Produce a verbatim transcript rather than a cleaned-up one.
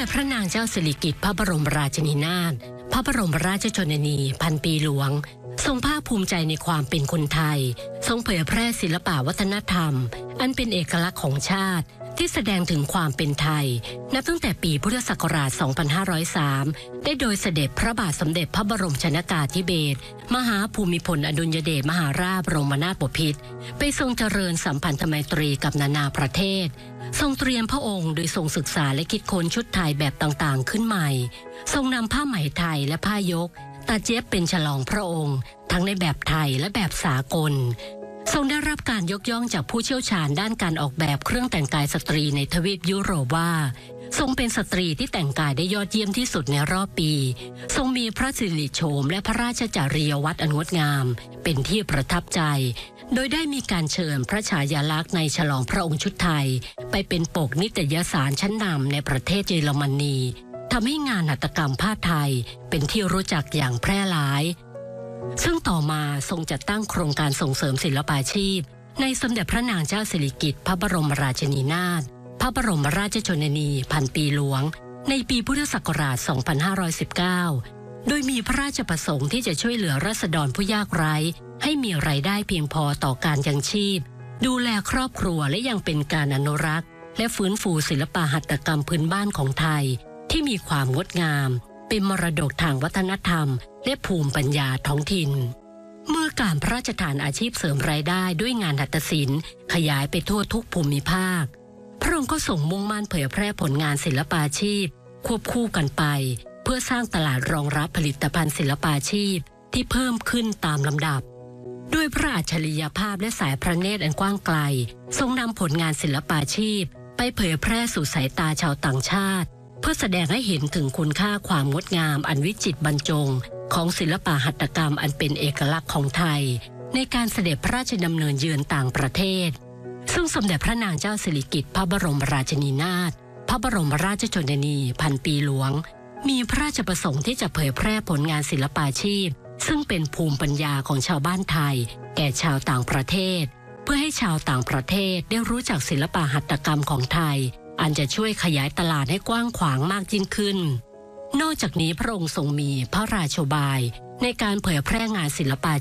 เด็จพระนางเจ้าสิริกิติ์พระบรมราชินีนาถพระบรมราชชนนีพันปีหลวงทรงภาคภูมิใจในความเป็นคนไทยทรงเผยแพร่ศิลปวัฒนธรรมอันเป็นเอกลักษณ์ของชาติที่แสดงถึงความเป็นไทยนับตั้งแต่ปีพุทธศักราช สองพันห้าร้อยสาม ได้โดยเสด็จพระบาทสมเด็จพระบรมชนกาธิเบศรมหาภูมิพลอดุลยเดชมหาราชบรมนาถบพิตรไปทรงเจริญสัมพันธไมตรีกับนานาประเทศทรงเตรียมพระองค์โดยทรงศึกษาและคิดค้นชุดไทยแบบต่างๆขึ้นใหม่ทรงนำผ้าไหมไทยและผ้ายกตัดเย็บเป็นฉลองพระองค์ทั้งในแบบไทยและแบบสากลทรงได้รับการยกย่องจากผู้เชี่ยวชาญด้านการออกแบบเครื่องแต่งกายสตรีในทวีปยุโรปว่าทรงเป็นสตรีที่แต่งกายได้ยอดเยี่ยมที่สุดในรอบปีทรงมีพระสิริโฉมและพระราชจริยวัตรอันงดงามเป็นที่ประทับใจโดยได้มีการเชิญพระฉายาลักษณ์ในฉลองพระองค์ชุดไทยไปเป็นปกนิตยสารชั้นนำในประเทศเยอรมนีทำให้งานหัตถกรรมผ้าไทยเป็นที่รู้จักอย่างแพร่หลายซึ่งต่อมาทรงจัดตั้งโครงการส่งเสริมศิลปาชีพในสมเด็จพระนางเจ้าสิริกิติ์พระบรมราชินีนาถพระบรมราชชนนีพันปีหลวงในปีพุทธศักราช สองพันห้าร้อยสิบเก้า โดยมีพระราชประสงค์ที่จะช่วยเหลือราษฎรผู้ยากไร้ให้มีรายได้เพียงพอต่อการยังชีพดูแลครอบครัวและยังเป็นการอนุรักษ์และฟื้นฟูศิลปหัตถกรรมพื้นบ้านของไทยที่มีความงดงามเป็นมรดกทางวัฒนธรรมและภูมิปัญญาท้องถิ่นเมื่อการพระราชทานอาชีพเสริมรายได้ด้วยงานหัตถศิลป์ขยายไปทั่วทุกภูมิภาคพระองค์ก็ส่งมุ่งมั่นเผยแพร่ผลงานศิลปาชีพควบคู่กันไปเพื่อสร้างตลาดรองรับผลิตภัณฑ์ศิลปาชีพที่เพิ่มขึ้นตามลำดับด้วยพระอัจฉริยภาพและสายพระเนตรอันกว้างไกลทรงนำผลงานศิลปาชีพไปเผยแพร่สู่สายตาชาวต่างชาติเพื่อแสดงให้เห็นถึงคุณค่าความงดงามอันวิจิตรบรรจงของศิลปหัตถกรรมอันเป็นเอกลักษณ์ของไทยในการเสด็จพระราชดำเนินเยือนต่างประเทศซึ่งสมเด็จพระนางเจ้าสิริกิติ์พระบรมราชินีนาถพระบรมราชชนนีพันปีหลวงมีพระราชประสงค์ที่จะเผยแพร่ผลงานศิลปาชีพซึ่งเป็นภูมิปัญญาของชาวบ้านไทยแก่ชาวต่างประเทศเพื่อให้ชาวต่างประเทศได้รู้จักศิลปหัตถกรรมของไทยอันจะช่วยขยายตลาดให้กว้างขวางมากยิ่งขึ้นนอกจากนี้พระองค์ทรงมีพระราโชบายในการเผยแพร่งานศิลปา